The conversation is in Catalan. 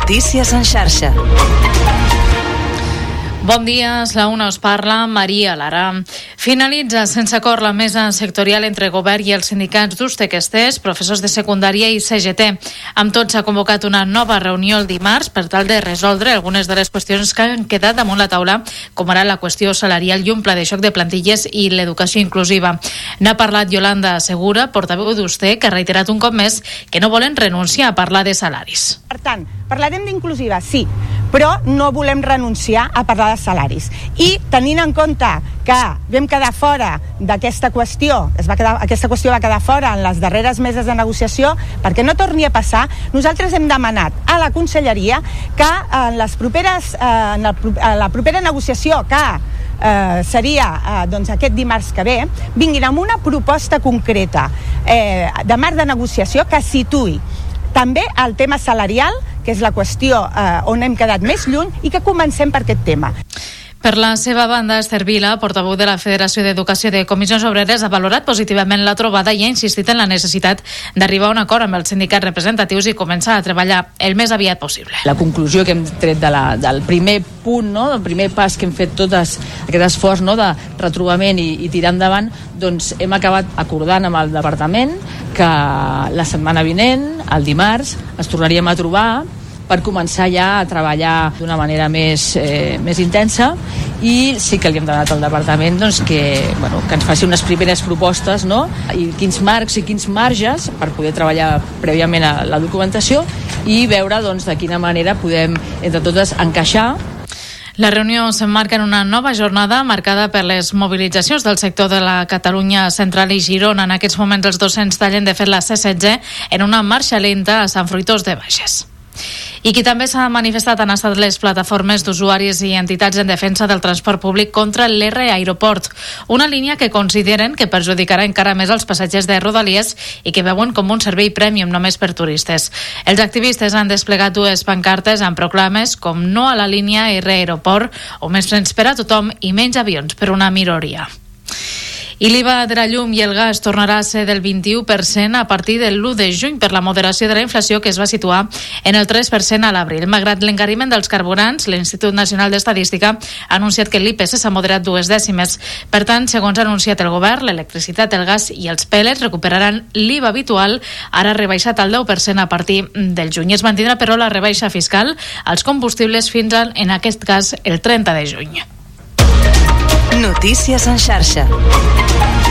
Notícies en xarxa. Bon dia, és la una, us parla Maria Lara. Finalitza sense acord la mesa sectorial entre govern i els sindicats d'USTEC-ESTES, professors de secundària i CGT. Amb tot s'ha convocat una nova reunió el dimarts per tal de resoldre algunes de les qüestions que han quedat damunt la taula, com ara la qüestió salarial i un pla de xoc de plantilles i l'educació inclusiva. N'ha parlat Yolanda Segura, portaveu d'USTEC, que ha reiterat un cop més que no volen renunciar a parlar de salaris. Per tant, parlarem d'inclusiva, sí, però no volem renunciar a parlar de salaris. I tenint en compte que vam quedar fora d'aquesta qüestió, aquesta qüestió va quedar fora en les darreres meses de negociació, perquè no torni a passar, nosaltres hem demanat a la Conselleria que en la propera negociació que seria doncs aquest dimarts que ve, vinguin amb una proposta concreta de marc de negociació que situï també el tema salarial, que és la qüestió on hem quedat més lluny, i que comencem per aquest tema. Per la seva banda, Esther Vila, portaveu de la Federació d'Educació de Comissions Obreres, ha valorat positivament la trobada i ha insistit en la necessitat d'arribar a un acord amb els sindicats representatius i començar a treballar el més aviat possible. La conclusió que hem tret del primer punt, no? Del primer pas que hem fet tot aquest esforç, no? De retrobament i tirar endavant, doncs hem acabat acordant amb el departament que la setmana vinent, el dimarts, ens tornaríem a trobar per començar ja a treballar d'una manera més intensa, i sí que li hem donat al departament doncs, que ens faci unes primeres propostes, no? I quins marcs i quins marges per poder treballar prèviament a la documentació i veure doncs, de quina manera podem entre totes encaixar. La reunió s'emmarca en una nova jornada marcada per les mobilitzacions del sector de la Catalunya Central i Girona. En aquests moments els docents tallen de fet la C16 en una marxa lenta a Sant Fruitós de Bages. I qui també s'ha manifestat han estat les plataformes d'usuaris i entitats en defensa del transport públic contra l'R Aeroport, una línia que consideren que perjudicarà encara més els passatgers de Rodalies i que veuen com un servei prèmium només per turistes. Els activistes han desplegat dues pancartes amb proclames com no a la línia R Aeroport o més trens per a tothom i menys avions per una minoria. I l'IVA de la llum i el gas tornarà a ser del 21% a partir del 1 de juny per la moderació de la inflació, que es va situar en el 3% a l'abril. Malgrat l'encariment dels carburants, l'Institut Nacional d'Estadística ha anunciat que l'IPC s'ha moderat 2 dècimes. Per tant, segons ha anunciat el govern, l'electricitat, el gas i els pèl·lets recuperaran l'IVA habitual, ara rebaixat al 10% a partir del juny. Es mantindrà, però, la rebaixa fiscal als combustibles fins en aquest cas, el 30 de juny. Notícies en xarxa.